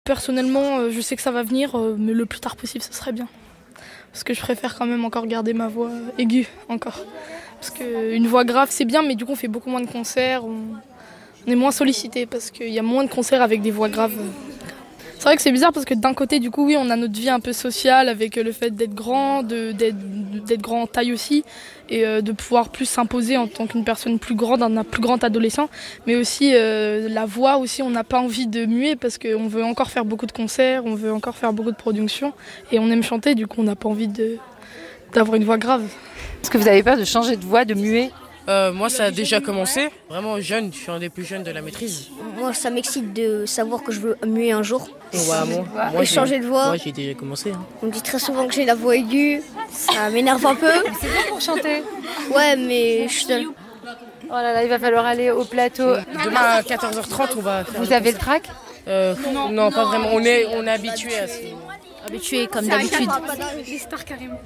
Personnellement, je sais que ça va venir, mais le plus tard possible, ce serait bien. Parce que je préfère quand même encore garder ma voix aiguë, encore. Parce qu'une voix grave, c'est bien, mais du coup, on fait beaucoup moins de concerts. On est moins sollicité parce qu'il y a moins de concerts avec des voix graves. C'est vrai que c'est bizarre parce que d'un côté, du coup, oui, on a notre vie un peu sociale avec le fait d'être grand, d'être grand en taille aussi, et de pouvoir plus s'imposer en tant qu'une personne plus grande, un plus grand adolescent. Mais aussi, la voix aussi, on n'a pas envie de muer parce qu'on veut encore faire beaucoup de concerts, on veut encore faire beaucoup de productions, et on aime chanter, du coup, on n'a pas envie d'avoir une voix grave. Est-ce que vous avez peur de changer de voix, de muer ? Moi, ça a déjà commencé. Vraiment jeune, je suis un des plus jeunes de la maîtrise. Moi, ça m'excite de savoir que je veux muer un jour. Moi, changer de voix. Moi, j'ai déjà commencé. On me dit très souvent que j'ai la voix aiguë. Ça m'énerve un peu. C'est bien pour chanter. Ouais, mais je suis seule. Oh là là, il va falloir aller au plateau. Demain à 14h30, on va faire. Vous avez le trac ? Non, pas vraiment. On est habitué à ça. Habitué comme d'habitude. Les stars carrément.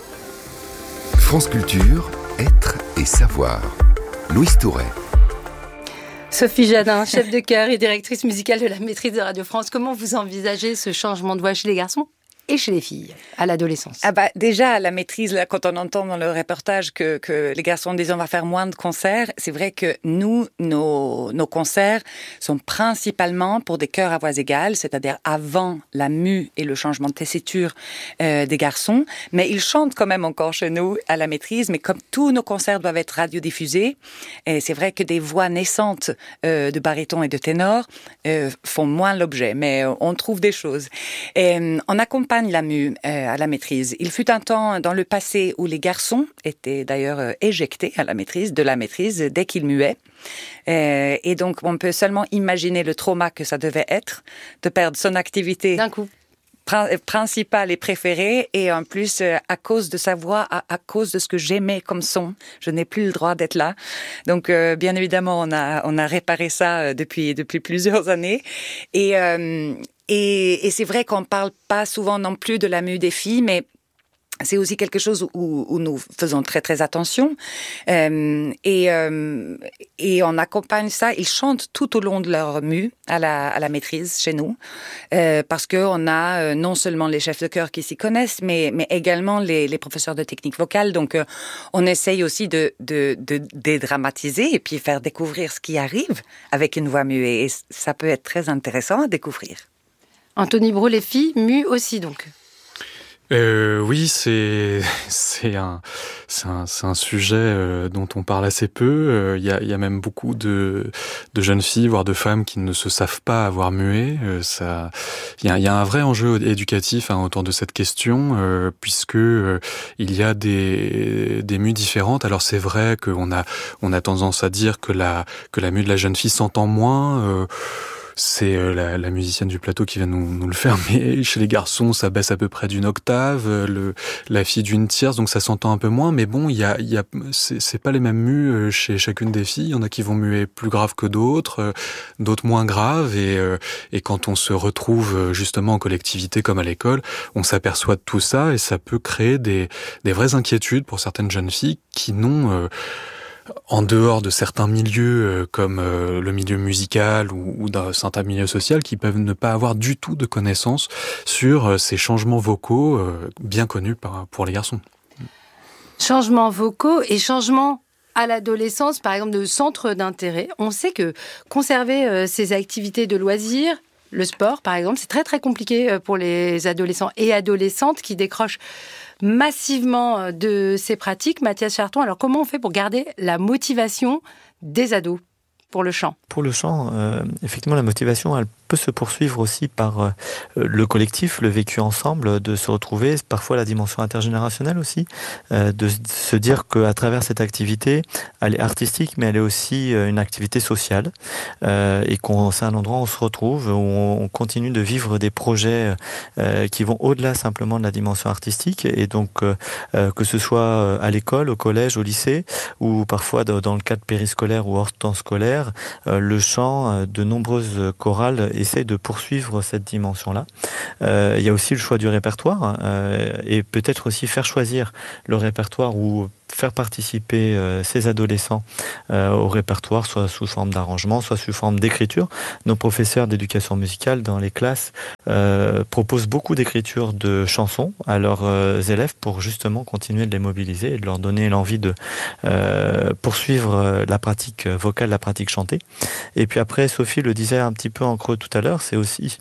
France Culture, être et savoir. Louise Touret. Sophie Jadin, chef de chœur et directrice musicale de la maîtrise de Radio France. Comment vous envisagez ce changement de voix chez les garçons et chez les filles à l'adolescence? Déjà, à la maîtrise, là, quand on entend dans le reportage que les garçons disent on va faire moins de concerts, c'est vrai que nous, nos concerts sont principalement pour des chœurs à voix égales, c'est-à-dire avant la mue et le changement de tessiture des garçons. Mais ils chantent quand même encore chez nous à la maîtrise, mais comme tous nos concerts doivent être radiodiffusés, et c'est vrai que des voix naissantes de baryton et de ténor font moins l'objet, mais on trouve des choses. Et on accompagne la mue à la maîtrise. Il fut un temps dans le passé où les garçons étaient d'ailleurs éjectés de la maîtrise dès qu'ils muaient. Et donc, on peut seulement imaginer le trauma que ça devait être de perdre son activité d'un coup principale et préférée, et en plus à cause de sa voix, à cause de ce que j'aimais comme son, je n'ai plus le droit d'être là. Donc bien évidemment on a réparé ça depuis plusieurs années, et c'est vrai qu'on parle pas souvent non plus de la mue des filles, mais c'est aussi quelque chose où nous faisons très très attention, et on accompagne ça. Ils chantent tout au long de leur mue à la maîtrise chez nous, parce que on a non seulement les chefs de chœur qui s'y connaissent, mais également les professeurs de technique vocale. Donc on essaye aussi de dédramatiser et puis faire découvrir ce qui arrive avec une voix muée, et ça peut être très intéressant à découvrir. Anthony Brault, les filles muent aussi donc. Oui, c'est un sujet dont on parle assez peu. Il y a même beaucoup de jeunes filles, voire de femmes, qui ne se savent pas avoir mué. Il y a un vrai enjeu éducatif autour de cette question, puisque il y a des mues différentes. Alors c'est vrai qu'on a tendance à dire que la mue de la jeune fille s'entend moins. C'est la musicienne du plateau qui vient nous le faire, mais chez les garçons, ça baisse à peu près d'une octave, la fille d'une tierce, donc ça s'entend un peu moins, mais bon, c'est pas les mêmes mues chez chacune des filles. Il y en a qui vont muer plus grave que d'autres, d'autres moins graves, et quand on se retrouve justement en collectivité comme à l'école, on s'aperçoit de tout ça, et ça peut créer des vraies inquiétudes pour certaines jeunes filles qui n'ont en dehors de certains milieux comme le milieu musical ou d'un certain milieu social, qui peuvent ne pas avoir du tout de connaissances sur ces changements vocaux bien connus pour les garçons. Changements vocaux et changements à l'adolescence, par exemple de centre d'intérêt. On sait que conserver ces activités de loisirs, le sport par exemple, c'est très très compliqué pour les adolescents et adolescentes qui décrochent massivement de ces pratiques. Mathias Charton, alors comment on fait pour garder la motivation des ados pour le chant? Pour le chant, effectivement, la motivation, elle peut se poursuivre aussi par le collectif, le vécu ensemble, de se retrouver, parfois la dimension intergénérationnelle aussi, de se dire qu'à travers cette activité, elle est artistique, mais elle est aussi une activité sociale, et c'est un endroit où on se retrouve, où on continue de vivre des projets qui vont au-delà simplement de la dimension artistique, et donc que ce soit à l'école, au collège, au lycée, ou parfois dans le cadre périscolaire ou hors temps scolaire, le chant, de nombreuses chorales essayent de poursuivre cette dimension-là. Il y a aussi le choix du répertoire, et peut-être aussi faire choisir le répertoire où faire participer ces adolescents au répertoire, soit sous forme d'arrangement, soit sous forme d'écriture. Nos professeurs d'éducation musicale dans les classes proposent beaucoup d'écriture de chansons à leurs élèves pour justement continuer de les mobiliser et de leur donner l'envie de poursuivre la pratique vocale, la pratique chantée. Et puis après, Sophie le disait un petit peu en creux tout à l'heure, c'est aussi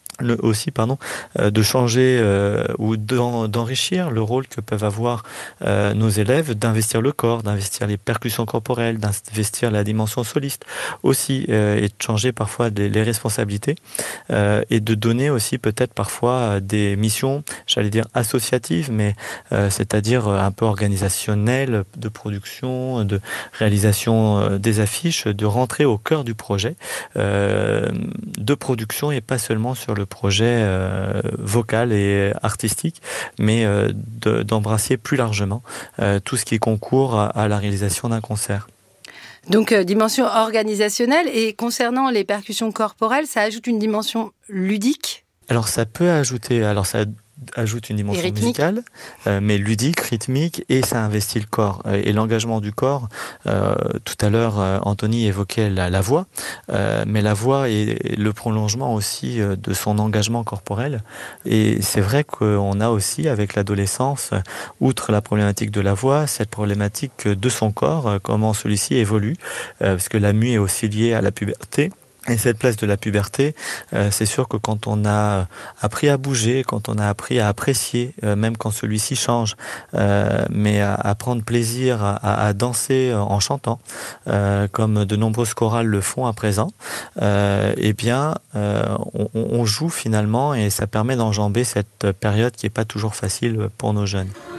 de changer ou d'enrichir le rôle que peuvent avoir nos élèves, d'investir le corps, d'investir les percussions corporelles, d'investir la dimension soliste aussi, et de changer parfois les responsabilités et de donner aussi peut-être parfois des missions, j'allais dire associatives, mais c'est-à-dire un peu organisationnelles, de production, de réalisation des affiches, de rentrer au cœur du projet de production et pas seulement sur le projet vocal et artistique, mais d'embrasser plus largement tout ce qui concourt à la réalisation d'un concert. Donc, dimension organisationnelle. Et concernant les percussions corporelles, ça ajoute une dimension ludique ? Alors, ça peut ajouter... ça ajoute une dimension musicale, mais ludique, rythmique, et ça investit le corps. Et l'engagement du corps, tout à l'heure, Anthony évoquait la voix, mais la voix est le prolongement aussi de son engagement corporel. Et c'est vrai qu'on a aussi, avec l'adolescence, outre la problématique de la voix, cette problématique de son corps, comment celui-ci évolue, parce que la mue est aussi liée à la puberté. Et cette place de la puberté, c'est sûr que quand on a appris à bouger, quand on a appris à apprécier, même quand celui-ci change, mais à prendre plaisir à danser en chantant, comme de nombreuses chorales le font à présent, eh bien, on joue finalement et ça permet d'enjamber cette période qui n'est pas toujours facile pour nos jeunes.